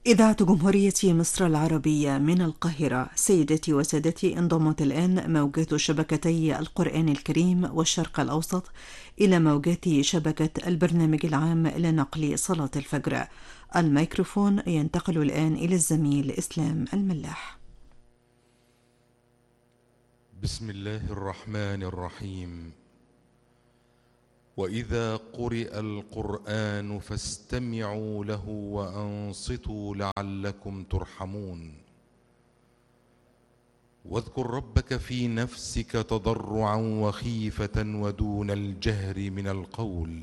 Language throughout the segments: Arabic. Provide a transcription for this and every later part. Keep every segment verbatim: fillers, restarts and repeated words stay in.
إذاعة جمهورية مصر العربية من القاهرة. سيدتي وسادتي، انضمت الآن موجات شبكتي القرآن الكريم والشرق الأوسط إلى موجات شبكة البرنامج العام لنقل صلاة الفجر. الميكروفون ينتقل الآن إلى الزميل إسلام الملاح. بسم الله الرحمن الرحيم. وإذا قرئ القرآن فاستمعوا له وأنصتوا لعلكم ترحمون. واذكر ربك في نفسك تضرعا وخيفة ودون الجهر من القول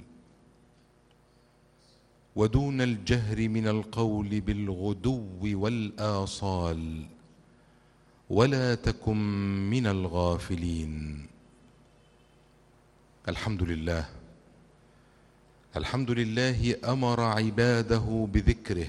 ودون الجهر من القول بالغدو والآصال ولا تكن من الغافلين. الحمد لله. الحمد لله أمر عباده بذكره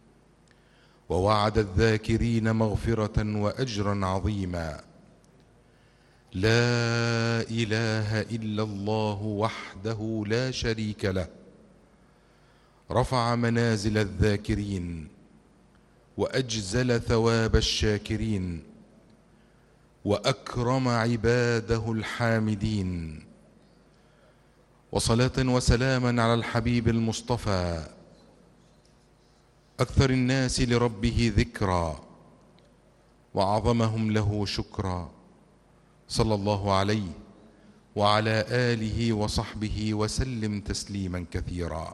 ووعد الذاكرين مغفرة وأجرا عظيما. لا إله إلا الله وحده لا شريك له، رفع منازل الذاكرين وأجزل ثواب الشاكرين وأكرم عباده الحامدين. وصلاة وسلاما على الحبيب المصطفى أكثر الناس لربه ذكرا وأعظمهم له شكرا، صلى الله عليه وعلى آله وصحبه وسلم تسليما كثيرا.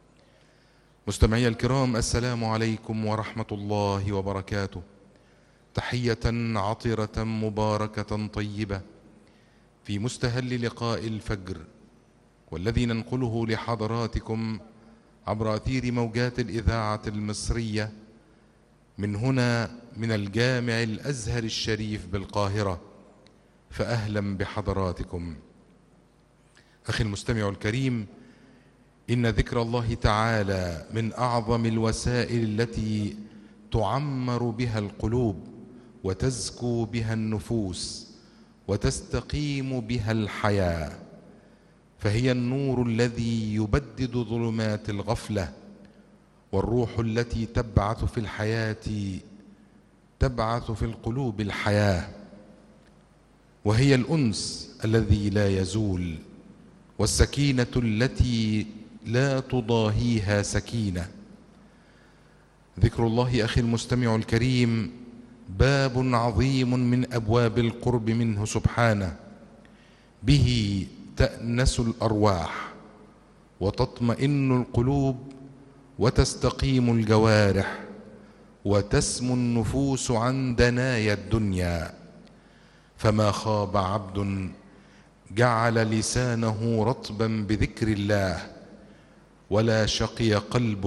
مستمعي الكرام، السلام عليكم ورحمة الله وبركاته. تحية عطرة مباركة طيبة في مستهل لقاء الفجر، والذي ننقله لحضراتكم عبر أثير موجات الإذاعة المصرية من هنا من الجامع الأزهر الشريف بالقاهرة. فأهلا بحضراتكم. أخي المستمع الكريم، إن ذكر الله تعالى من أعظم الوسائل التي تعمر بها القلوب وتزكو بها النفوس وتستقيم بها الحياة، فهي النور الذي يبدد ظلمات الغفلة، والروح التي تبعث في الحياة تبعث في القلوب الحياة، وهي الأنس الذي لا يزول، والسكينة التي لا تضاهيها سكينة. ذكر الله أخي المستمع الكريم باب عظيم من أبواب القرب منه سبحانه، به تأنس الأرواح وتطمئن القلوب وتستقيم الجوارح وتسمو النفوس عن دنايا الدنيا. فما خاب عبد جعل لسانه رطبا بذكر الله، ولا شقي قلب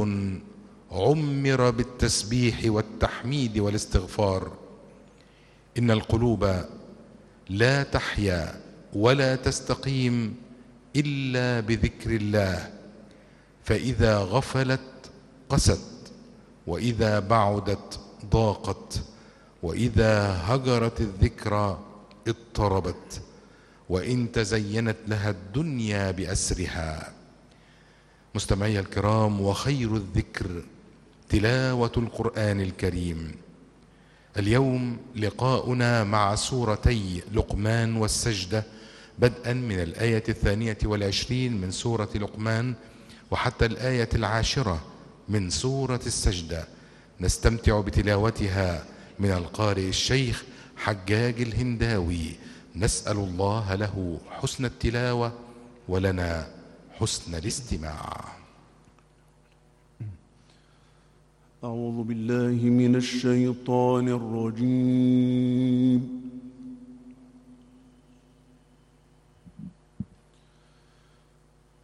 عمر بالتسبيح والتحميد والاستغفار. إن القلوب لا تحيا ولا تستقيم إلا بذكر الله، فإذا غفلت قست، وإذا بعدت ضاقت، وإذا هجرت الذكرى اضطربت، وإن تزينت لها الدنيا بأسرها. مستمعي الكرام، وخير الذكر تلاوة القرآن الكريم. اليوم لقاؤنا مع سورتي لقمان والسجدة، بدءا من الآية الثانية والعشرين من سورة لقمان وحتى الآية العاشرة من سورة السجدة. نستمتع بتلاوتها من القارئ الشيخ حجاج الهنداوي. نسأل الله له حسن التلاوة ولنا حسن الاستماع. أعوذ بالله من الشيطان الرجيم.